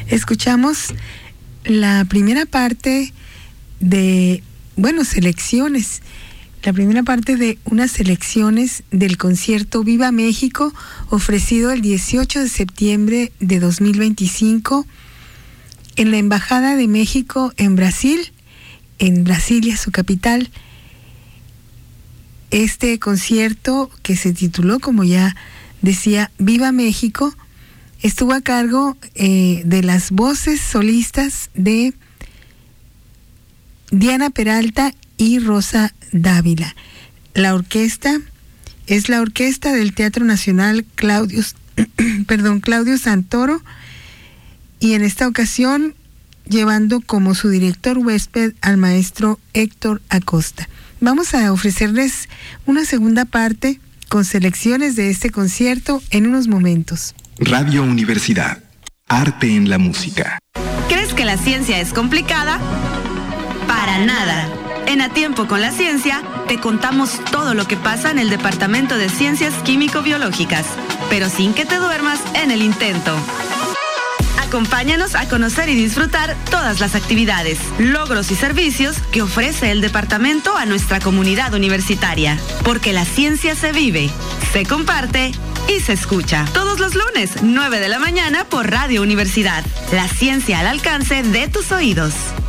Escuchamos la primera parte de, selecciones. La primera parte de unas selecciones del concierto Viva México, ofrecido el 18 de septiembre de 2025 en la Embajada de México en Brasil, en Brasilia, su capital. Este concierto, que se tituló, como ya decía, Viva México, estuvo a cargo de las voces solistas de Diana Peralta y Rosa Dávila. La orquesta es la orquesta del Teatro Nacional Claudio Santoro, y en esta ocasión llevando como su director huésped al maestro Héctor Acosta. Vamos a ofrecerles una segunda parte con selecciones de este concierto en unos momentos. Radio Universidad, arte en la música. ¿Crees que la ciencia es complicada? Para nada. En A Tiempo con la Ciencia, te contamos todo lo que pasa en el Departamento de Ciencias Químico-Biológicas, pero sin que te duermas en el intento. Acompáñanos a conocer y disfrutar todas las actividades, logros y servicios que ofrece el departamento a nuestra comunidad universitaria. Porque la ciencia se vive, se comparte y se escucha. Todos los lunes, 9 de la mañana por Radio Universidad. La ciencia al alcance de tus oídos.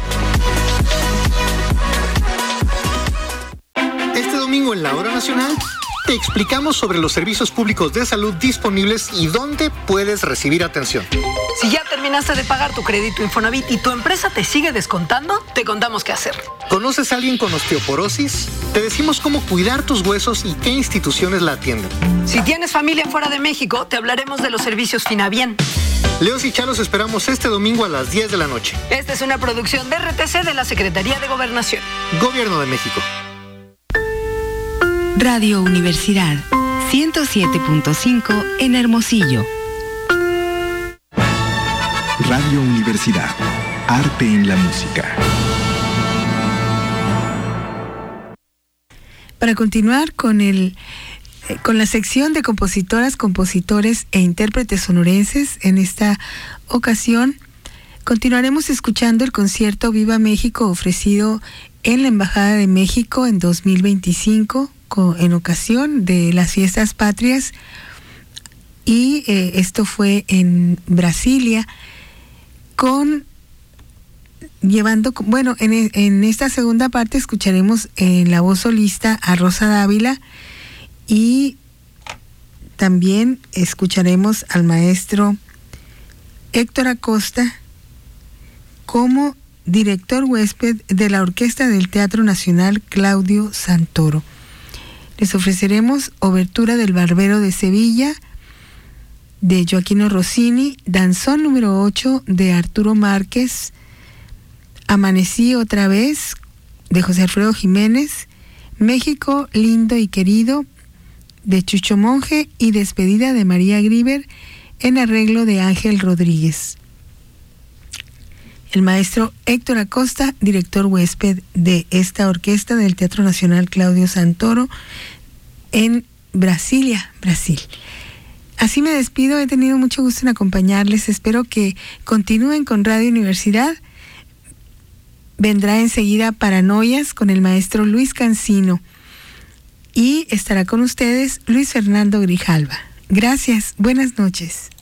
Este domingo en la Hora Nacional te explicamos sobre los servicios públicos de salud disponibles y dónde puedes recibir atención. Si ya terminaste de pagar tu crédito Infonavit y tu empresa te sigue descontando, te contamos qué hacer. ¿Conoces a alguien con osteoporosis? Te decimos cómo cuidar tus huesos y qué instituciones la atienden. Si tienes familia fuera de México, te hablaremos de los servicios Finabien. Leos y Chalos esperamos este domingo a las 10 de la noche. Esta es una producción de RTC de la Secretaría de Gobernación. Gobierno de México. Radio Universidad 107.5 en Hermosillo. Radio Universidad, arte en la música. Para continuar con la sección de compositoras, compositores e intérpretes sonorenses, en esta ocasión continuaremos escuchando el concierto Viva México ofrecido en la Embajada de México en 2025 en ocasión de las Fiestas Patrias, y esto fue en Brasilia, en esta segunda parte escucharemos en la voz solista a Rosa Dávila, y también escucharemos al maestro Héctor Acosta como director huésped de la Orquesta del Teatro Nacional Claudio Santoro. Les ofreceremos Obertura del Barbero de Sevilla, de Gioachino Rossini, Danzón número 8, de Arturo Márquez, Amanecí otra vez, de José Alfredo Jiménez, México lindo y querido, de Chucho Monje, y Despedida de María Grieber, en arreglo de Ángel Rodríguez. El maestro Héctor Acosta, director huésped de esta orquesta del Teatro Nacional Claudio Santoro en Brasilia, Brasil. Así me despido, he tenido mucho gusto en acompañarles, espero que continúen con Radio Universidad. Vendrá enseguida Paranoias con el maestro Luis Cancino y estará con ustedes Luis Fernando Grijalva. Gracias, buenas noches.